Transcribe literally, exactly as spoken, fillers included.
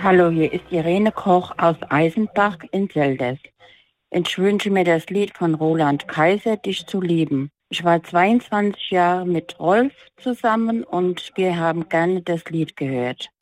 Hallo, hier ist Irene Koch aus Eisenbach in Seldes. Ich wünsche mir das Lied von Roland Kaiser, Dich zu lieben. Ich war zweiundzwanzig Jahre mit Rolf zusammen und wir haben gerne das Lied gehört.